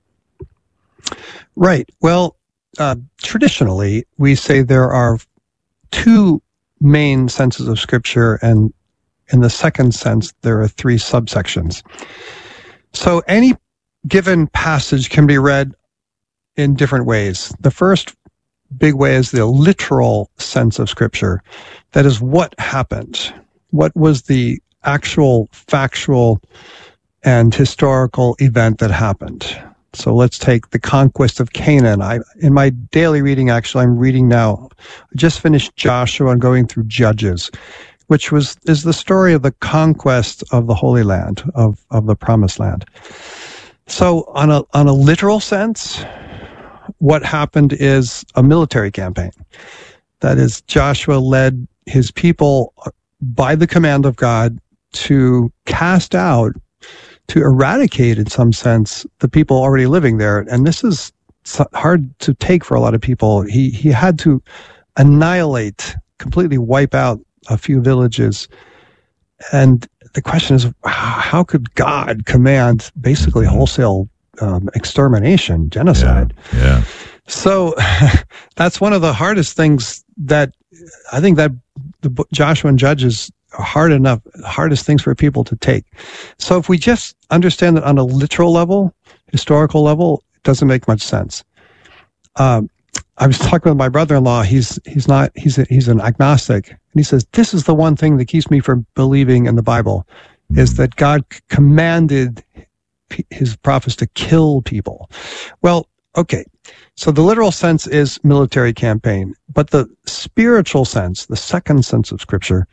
Right. Well, uh, traditionally, we say there are two main senses of scripture, and in the second sense, there are three subsections. So any given passage can be read in different ways. The first big way is the literal sense of scripture. That is, what happened? What was the actual factual and historical event that happened? So let's take the conquest of Canaan. I, in my daily reading, actually, I'm reading now, I just finished Joshua and going through Judges, which was is the story of the conquest of the Holy Land, of, of the Promised Land. So on a on a literal sense, what happened is a military campaign. That is, Joshua led his people by the command of God to cast out, to eradicate, in some sense, the people already living there. And this is hard to take for a lot of people. He he had to annihilate, completely wipe out a few villages. And the question is, how could God command basically wholesale um, extermination, genocide? Yeah. yeah. So that's one of the hardest things that I think that the book Joshua and Judges are hard enough, hardest things for people to take. So if we just understand it on a literal level, historical level, it doesn't make much sense. Um, I was talking with my brother-in-law. He's he's not he's a, he's an agnostic, and he says this is the one thing that keeps me from believing in the Bible, is that God commanded his prophets to kill people. Well, okay. So the literal sense is military campaign, but the spiritual sense, the second sense of Scripture,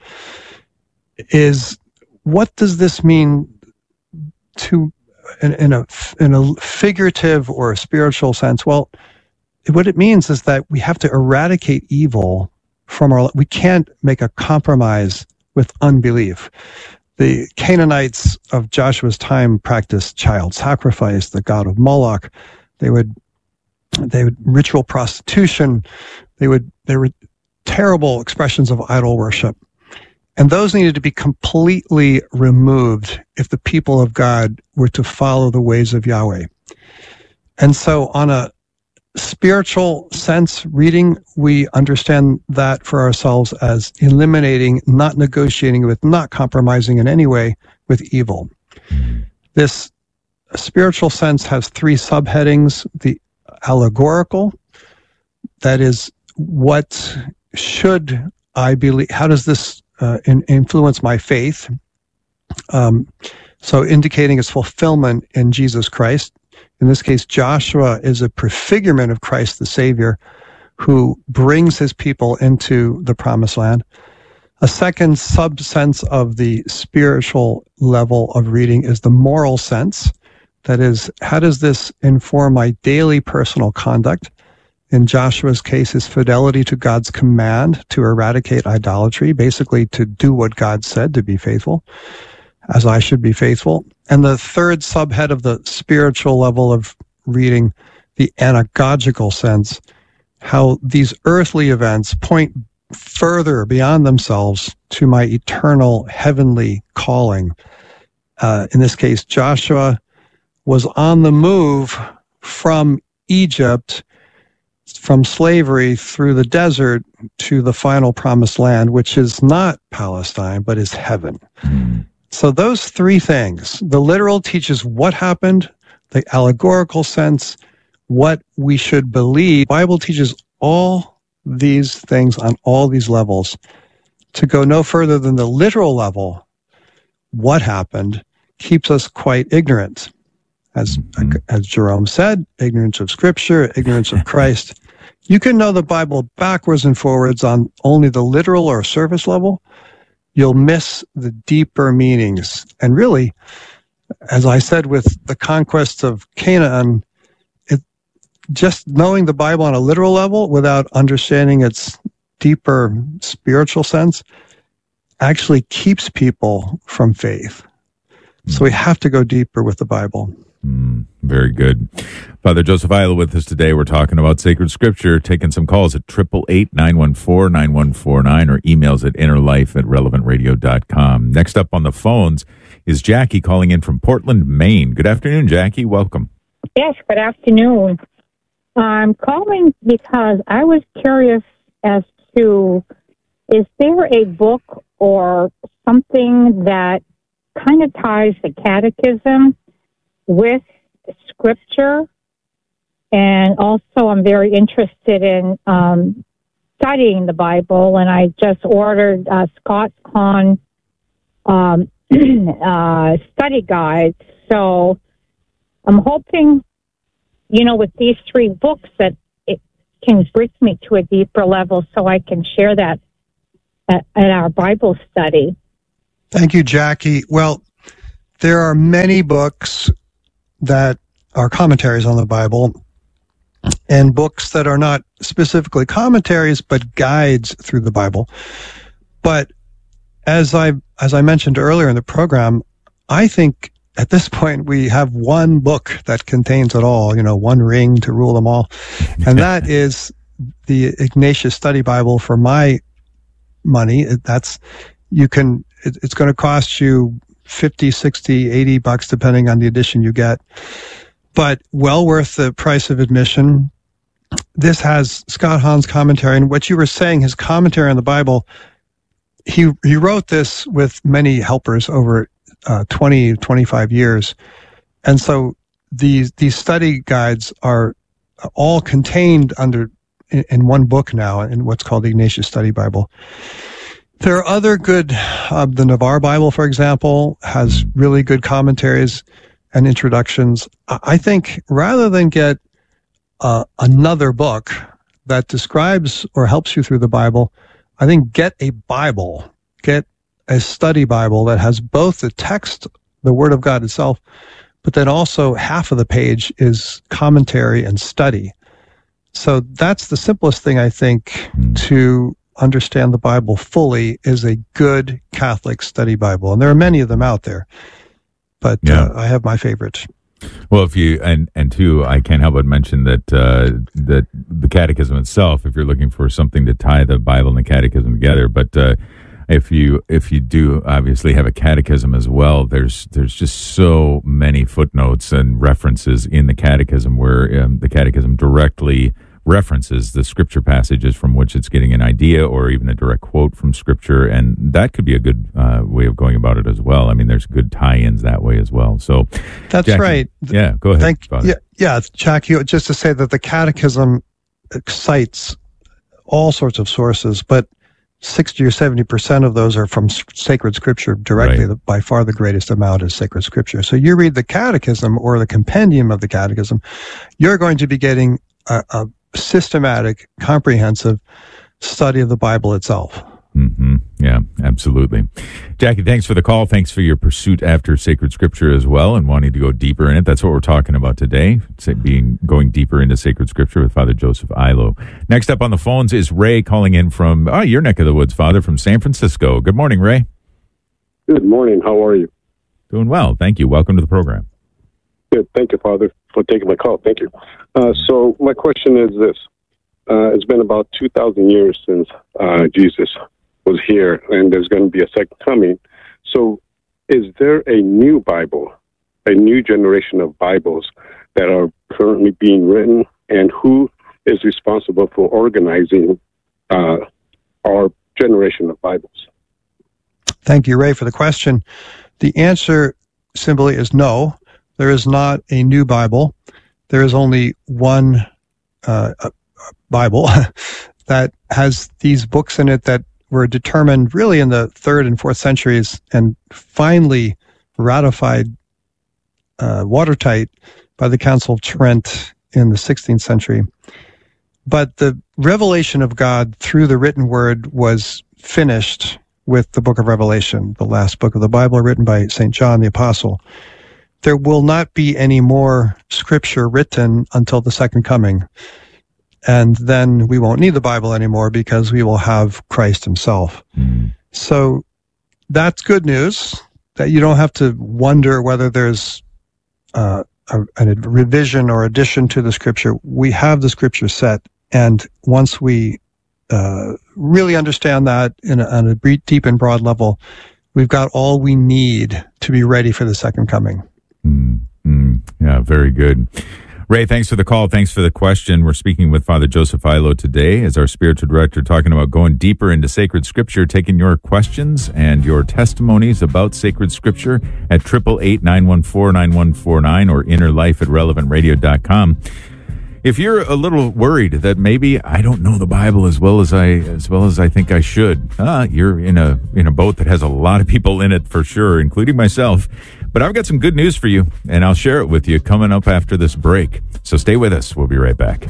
is what does this mean to in, in a in a figurative or a spiritual sense? Well, what it means is that we have to eradicate evil from our. We can't make a compromise with unbelief. The Canaanites of Joshua's time practiced child sacrifice, the god of Moloch. They would They would ritual prostitution. They would, there were terrible expressions of idol worship. And those needed to be completely removed if the people of God were to follow the ways of Yahweh. And so on a spiritual sense reading, we understand that for ourselves as eliminating, not negotiating with, not compromising in any way with evil. This spiritual sense has three subheadings. The allegorical, that is, what should I believe? How does this uh, in, influence my faith? Um, so indicating its fulfillment in Jesus Christ. In this case, Joshua is a prefigurement of Christ the Savior, who brings his people into the Promised Land. A second sub-sense of the spiritual level of reading is the moral sense. That is, how does this inform my daily personal conduct? In Joshua's case, his fidelity to God's command to eradicate idolatry, basically to do what God said, to be faithful, as I should be faithful. And the third subhead of the spiritual level of reading, the anagogical sense, how these earthly events point further beyond themselves to my eternal heavenly calling. Uh, in this case, Joshua was on the move from Egypt, from slavery through the desert to the final promised land, which is not Palestine, but is heaven. So those three things, the literal teaches what happened, the allegorical sense, what we should believe. The Bible teaches all these things on all these levels. To go no further than the literal level, what happened, keeps us quite ignorant. As, as Jerome said, ignorance of Scripture, ignorance of Christ. You can know the Bible backwards and forwards on only the literal or surface level. You'll miss the deeper meanings. And really, as I said with the conquest of Canaan, it, just knowing the Bible on a literal level without understanding its deeper spiritual sense actually keeps people from faith. So we have to go deeper with the Bible. Mm, very good. Father Joseph Illo with us today. We're talking about sacred scripture, taking some calls at eight eight eight, nine one four, nine one four nine or emails at innerlife at relevant radio dot com. Next up on the phones is Jackie calling in from Portland, Maine. Good afternoon, Jackie. Welcome. Yes, good afternoon. I'm calling because I was curious as to, is there a book or something that kind of ties the catechism with scripture? And also I'm very interested in um, studying the Bible, and I just ordered uh, Scott's Con um, uh, study guide. So I'm hoping you know, with these three books, that it can bring me to a deeper level so I can share that at, at our Bible study. Thank you, Jackie. Well, there are many books that are commentaries on the Bible and books that are not specifically commentaries but guides through the Bible. But as I as I mentioned earlier in the program, I think at this point we have one book that contains it all, you know, one ring to rule them all. And that is the Ignatius Study Bible. For my money, that's you can it, it's going to cost you fifty, sixty, eighty bucks depending on the edition you get. But well worth the price of admission. This has Scott Hahn's commentary, and what you were saying, his commentary on the Bible, he he wrote this with many helpers over uh, twenty, twenty-five years. And so these these study guides are all contained under in, in one book now, in what's called the Ignatius Study Bible. There are other good, uh, the Navarre Bible, for example, has really good commentaries and introductions. I think rather than get uh, another book that describes or helps you through the Bible, I think get a Bible, get a study Bible that has both the text, the Word of God itself, but then also half of the page is commentary and study. So that's the simplest thing, I think, to understand the Bible fully is a good Catholic study Bible. And there are many of them out there. But yeah. uh, I have my favorite. Well, if you and and two, I can't help but mention that uh, that the Catechism itself, if you're looking for something to tie the Bible and the Catechism together, but uh, if you if you do obviously have a Catechism as well, there's there's just so many footnotes and references in the Catechism where um, the Catechism directly references the scripture passages from which it's getting an idea or even a direct quote from scripture, and that could be a good uh, way of going about it as well. I mean, there's good tie-ins that way as well. So that's Jackie, right. Yeah, go ahead. Thank, yeah, yeah, Jackie, just to say that the Catechism cites all sorts of sources, but sixty or seventy percent of those are from sacred scripture directly. Right. By far the greatest amount is sacred scripture. So you read the Catechism or the compendium of the Catechism, you're going to be getting a, a systematic, comprehensive study of the Bible itself. Mm-hmm. Yeah, absolutely. Jackie, thanks for the call. Thanks for your pursuit after sacred scripture as well and wanting to go deeper in it. That's what we're talking about today, being going deeper into sacred scripture with Father Joseph Illo. Next up on the phones is Ray calling in from oh, your neck of the woods, Father, from San Francisco. Good morning, Ray. Good morning. How are you? Doing well. Thank you. Welcome to the program. Good. Thank you, Father, for taking my call. Thank you. Uh, so my question is this. Uh, it's been about two thousand years since uh, Jesus was here, and there's going to be a second coming. So is there a new Bible, a new generation of Bibles that are currently being written, and who is responsible for organizing uh, our generation of Bibles? Thank you, Ray, for the question. The answer simply is no. There is not a new Bible. There is only one uh, Bible that has these books in it that were determined really in the third and fourth centuries and finally ratified uh, watertight by the Council of Trent in the sixteenth century. But the revelation of God through the written word was finished with the book of Revelation, the last book of the Bible written by Saint John the Apostle. There will not be any more scripture written until the second coming. And then we won't need the Bible anymore because we will have Christ himself. Mm. So that's good news, that you don't have to wonder whether there's uh, a, a revision or addition to the scripture. We have the scripture set. And once we uh, really understand that in a, on a deep and broad level, we've got all we need to be ready for the second coming. Mm, mm, yeah, very good. Ray, thanks for the call. Thanks for the question. We're speaking with Father Joseph Illo today as our spiritual director, talking about going deeper into sacred scripture, taking your questions and your testimonies about sacred scripture at eight eight eight, nine one four, nine one four nine or innerlife at relevant radio dot com. If you're a little worried that maybe I don't know the Bible as well as I as well as I think I should, uh, you're in a in a boat that has a lot of people in it for sure, including myself. But I've got some good news for you, and I'll share it with you coming up after this break. So stay with us. We'll be right back.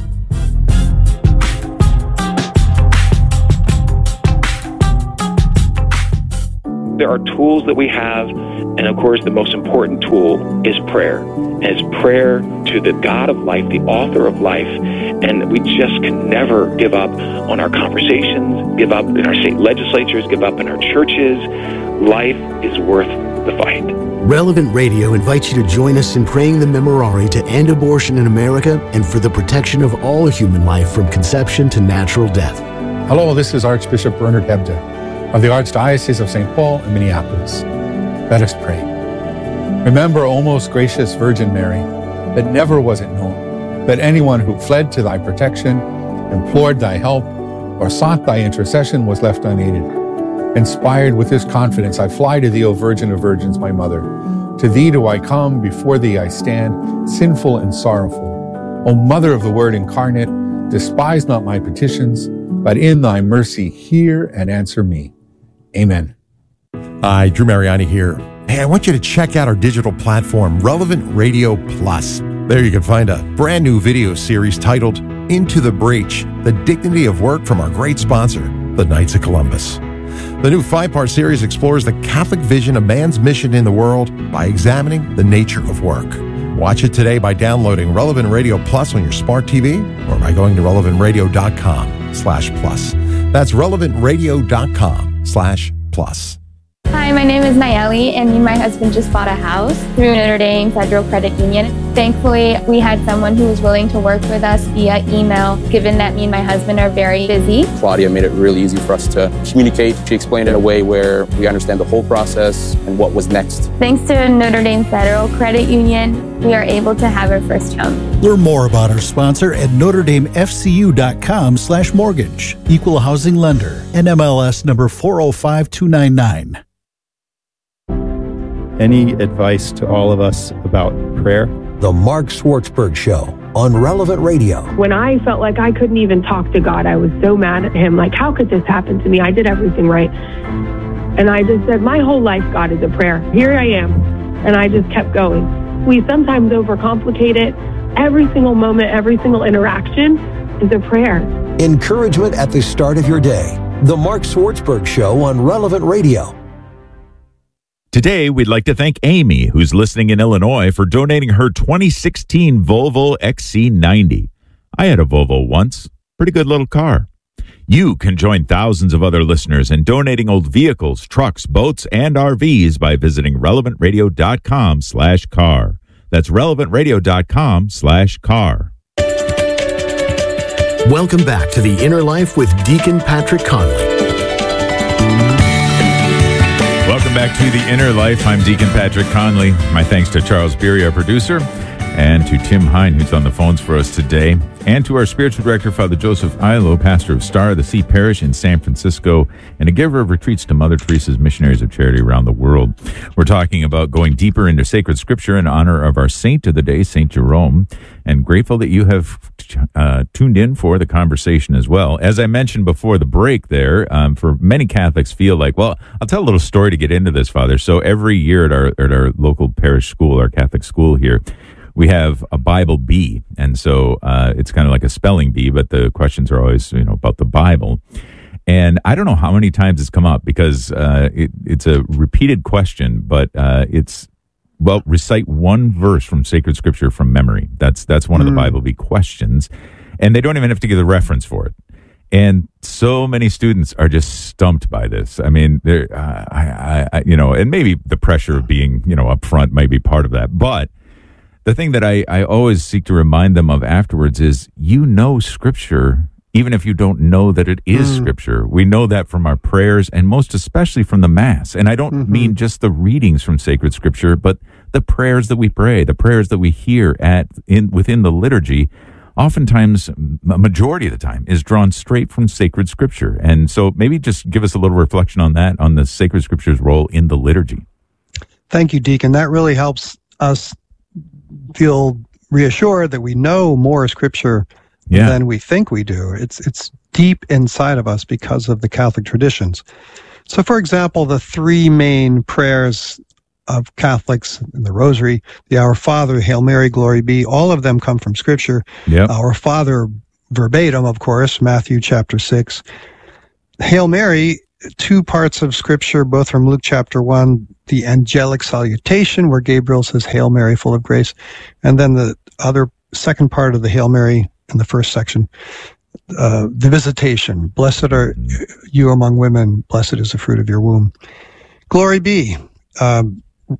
There are tools that we have, and of course the most important tool is prayer. And it's prayer to the God of life, the author of life, and we just can never give up on our conversations, give up in our state legislatures, give up in our churches. Life is worth the fight. Relevant Radio invites you to join us in praying the Memorare to end abortion in America and for the protection of all human life from conception to natural death. Hello, this is Archbishop Bernard Hebda of the Archdiocese of Saint Paul and Minneapolis. Let us pray. Remember, O most gracious Virgin Mary, that never was it known that anyone who fled to thy protection, implored thy help, or sought thy intercession was left unaided. Inspired with this confidence, I fly to thee, O Virgin of Virgins, my mother. To thee do I come, before thee I stand, sinful and sorrowful. O Mother of the Word incarnate, despise not my petitions, but in thy mercy hear and answer me. Amen. Hi, Drew Mariani here. Hey, I want you to check out our digital platform, Relevant Radio Plus. There you can find a brand new video series titled Into the Breach, The Dignity of Work from our great sponsor, the Knights of Columbus. The new five-part series explores the Catholic vision of man's mission in the world by examining the nature of work. Watch it today by downloading Relevant Radio Plus on your smart T V or by going to relevant radio dot com slash plus. That's relevant radio dot com slash plus. Hi, my name is Nayeli, and me and my husband just bought a house through Notre Dame Federal Credit Union. Thankfully, we had someone who was willing to work with us via email, given that me and my husband are very busy. Claudia made it really easy for us to communicate. She explained it in a way where we understand the whole process and what was next. Thanks to Notre Dame Federal Credit Union, we are able to have our first home. Learn more about our sponsor at notre dame f c u dot com slash mortgage. Equal housing lender. N M L S number four oh five two nine nine. Any advice to all of us about prayer? The Mark Schwartzberg Show on Relevant Radio. When I felt like I couldn't even talk to God, I was so mad at him. Like, how could this happen to me? I did everything right. And I just said, my whole life, God, is a prayer. Here I am. And I just kept going. We sometimes overcomplicate it. Every single moment, every single interaction is a prayer. Encouragement at the start of your day. The Mark Schwartzberg Show on Relevant Radio. Today, we'd like to thank Amy, who's listening in Illinois, for donating her twenty sixteen Volvo X C ninety. I had a Volvo once. Pretty good little car. You can join thousands of other listeners in donating old vehicles, trucks, boats, and R Vs by visiting relevant radio dot com slash car. That's relevant radio dot com slash car. Welcome back to The Inner Life with Deacon Patrick Conley. Welcome back to The Inner Life. I'm Deacon Patrick Conley. My thanks to Charles Beery, our producer, and to Tim Hine, who's on the phones for us today, and to our spiritual director, Father Joseph Ilo, pastor of Star of the Sea Parish in San Francisco, and a giver of retreats to Mother Teresa's missionaries of charity around the world. We're talking about going deeper into sacred scripture in honor of our saint of the day, Saint Jerome, and grateful that you have uh, tuned in for the conversation as well. As I mentioned before the break there, um, for many Catholics feel like, well, I'll tell a little story to get into this, Father. So every year at our, at our local parish school, our Catholic school here, we have a Bible bee, and so uh, it's kind of like a spelling bee, but the questions are always, you know, about the Bible. And I don't know how many times it's come up because uh, it, it's a repeated question, but uh, it's, well, recite one verse from sacred scripture from memory. That's that's one mm. of the Bible bee questions, and they don't even have to give a reference for it. And so many students are just stumped by this. I mean, they're, uh, I, I, you know, and maybe the pressure of being, you know, up front might be part of that, but the thing that I, I always seek to remind them of afterwards is, you know Scripture, even if you don't know that it is mm. Scripture. We know that from our prayers, and most especially from the Mass. And I don't mm-hmm. mean just the readings from sacred Scripture, but the prayers that we pray, the prayers that we hear at in within the liturgy, oftentimes, a majority of the time, is drawn straight from sacred Scripture. And so maybe just give us a little reflection on that, on the sacred Scripture's role in the liturgy. Thank you, Deacon. That really helps us feel reassured that we know more Scripture yeah. than we think we do. It's it's deep inside of us because of the Catholic traditions. So, for example, the three main prayers of Catholics in the Rosary, the Our Father, Hail Mary, Glory Be, all of them come from Scripture. Yep. Our Father, verbatim, of course, Matthew chapter six. Hail Mary, two parts of Scripture, both from Luke chapter one, the angelic salutation, where Gabriel says, Hail Mary, full of grace, and then the other second part of the Hail Mary in the first section, uh, the visitation. Blessed are you among women, blessed is the fruit of your womb. Glory be. Um,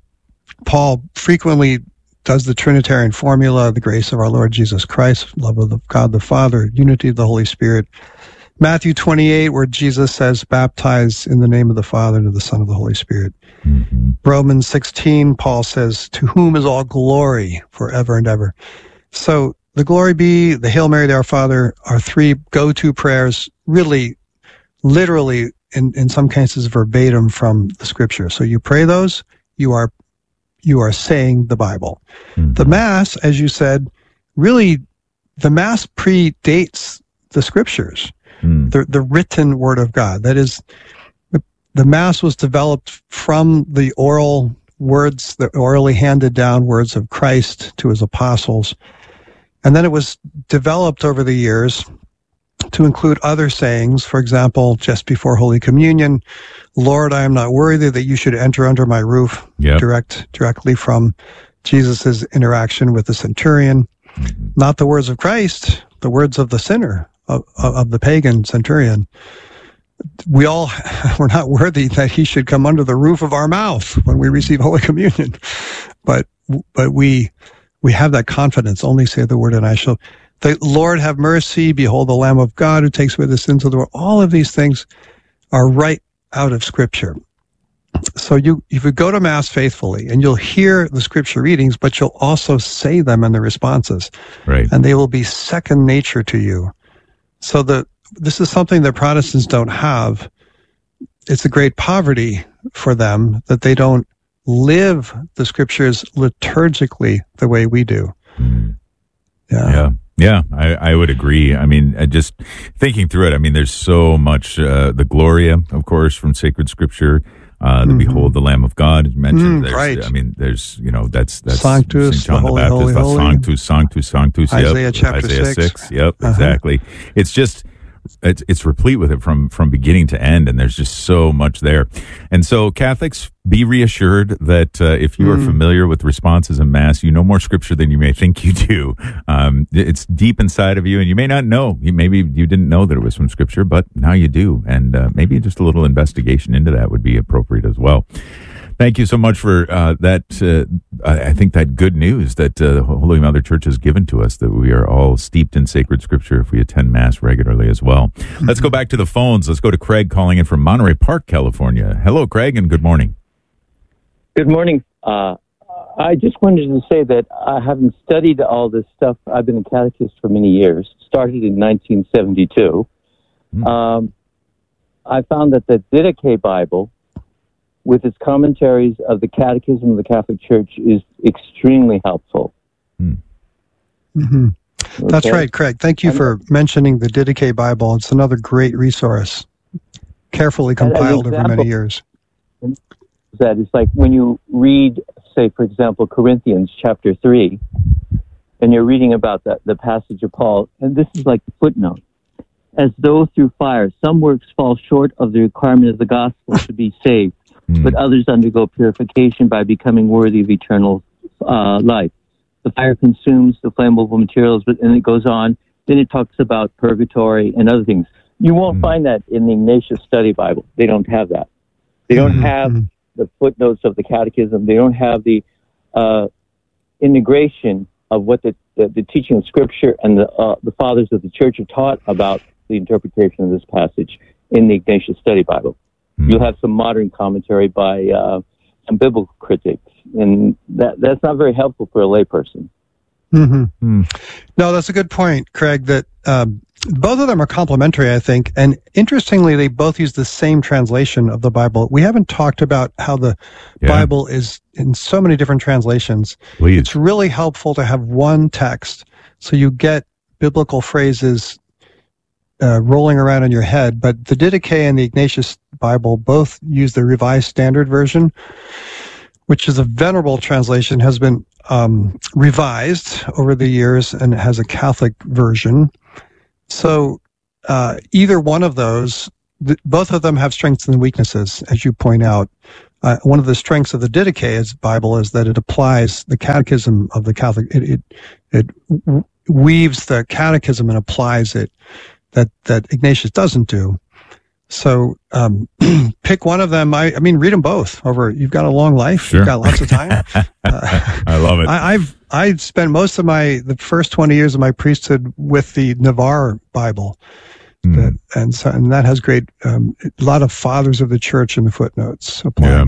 Paul frequently does the Trinitarian formula, the grace of our Lord Jesus Christ, love of the God the Father, unity of the Holy Spirit. Matthew twenty-eight, where Jesus says, baptize in the name of the Father and of the Son and of the Holy Spirit. Mm-hmm. Romans sixteen, Paul says, to whom is all glory forever and ever. So the Glory Be, the Hail Mary, the Our Father are three go-to prayers, really, literally, in, in some cases, verbatim from the Scripture. So you pray those, you are you are saying the Bible. Mm-hmm. The Mass, as you said, really, the Mass predates the Scriptures, mm. the, the written Word of God. That is, the, the Mass was developed from the oral words, the orally handed down words of Christ to his apostles. And then it was developed over the years to include other sayings. For example, just before Holy Communion, Lord, I am not worthy that you should enter under my roof, yep. direct directly from Jesus' interaction with the centurion. Mm-hmm. Not the words of Christ, the words of the sinner, of, of the pagan centurion. We all were not worthy that he should come under the roof of our mouth when we receive Holy Communion. But but we we have that confidence. Only say the word and I shall. The Lord have mercy. Behold the Lamb of God who takes away the sins of the world. All of these things are right out of Scripture. So you, if you go to Mass faithfully, and you'll hear the Scripture readings, but you'll also say them in the responses. Right. And they will be second nature to you. So the this is something that Protestants don't have. It's a great poverty for them that they don't live the Scriptures liturgically the way we do. Mm. Yeah. Yeah. Yeah, I, I would agree. I mean, just thinking through it, I mean, there's so much, uh, the Gloria, of course, from sacred Scripture, uh, the mm-hmm. Behold the Lamb of God is mentioned. Mm, there's, right. I mean, there's, you know, that's, that's Sanctus, Saint John the, holy, Baptist, holy, the holy. Sanctus, Sanctus, Sanctus. Isaiah yep. chapter Isaiah six. six. Yep, uh-huh. exactly. It's just, it's, it's replete with it from, from beginning to end, and there's just so much there. And so Catholics, be reassured that uh, if you are mm. familiar with responses in Mass, you know more Scripture than you may think you do. Um, it's deep inside of you, and you may not know. You, maybe you didn't know that it was from Scripture, but now you do. And uh, maybe just a little investigation into that would be appropriate as well. Thank you so much for uh, that. Uh, I think that good news that uh, the Holy Mother Church has given to us, that we are all steeped in sacred Scripture if we attend Mass regularly as well. Mm-hmm. Let's go back to the phones. Let's go to Craig calling in from Monterey Park, California. Hello, Craig, and good morning. Good morning. Uh, I just wanted to say that I haven't studied all this stuff. I've been a catechist for many years, started in nineteen seventy-two. Mm. Um, I found that the Didache Bible, with its commentaries of the Catechism of the Catholic Church, is extremely helpful. Mm. Mm-hmm. Okay. That's right, Craig. Thank you for mentioning the Didache Bible. It's another great resource, carefully compiled over many years. That it's like when you read, say, for example, Corinthians chapter three, and you're reading about that, the passage of Paul, and this is like a footnote. As though through fire, some works fall short of the requirement of the gospel to be saved, mm. but others undergo purification by becoming worthy of eternal uh, life. The fire consumes the flammable materials, but then it goes on. Then it talks about purgatory and other things. You won't mm. find that in the Ignatius Study Bible. They don't have that. They don't mm-hmm. have the footnotes of the Catechism. They don't have the uh, integration of what the, the, the teaching of Scripture and the uh, the fathers of the Church have taught about the interpretation of this passage in the Ignatius Study Bible. Mm-hmm. You'll have some modern commentary by uh, some biblical critics, and that that's not very helpful for a layperson. Mm-hmm. Mm. No, that's a good point, Craig, that um, both of them are complementary, I think. And interestingly, they both use the same translation of the Bible. We haven't talked about how the yeah. Bible is in so many different translations. Please. It's really helpful to have one text so you get biblical phrases uh, rolling around in your head. But the Didache and the Ignatius Bible both use the Revised Standard Version, which is a venerable translation, has been um, revised over the years and has a Catholic version. So uh, either one of those, th- both of them have strengths and weaknesses, as you point out. Uh, one of the strengths of the Didache Bible is that it applies the catechism of the Catholic. It it, it w- weaves the catechism and applies it that that Ignatius doesn't do. So um, pick one of them. I, I mean, read them both. Over, you've got a long life. Sure. You've got lots of time. Uh, I love it. I, I've I spent most of my the first twenty years of my priesthood with the Navarre Bible, mm. that, and so and that has great um, a lot of fathers of the church in the footnotes. Applying. Yeah.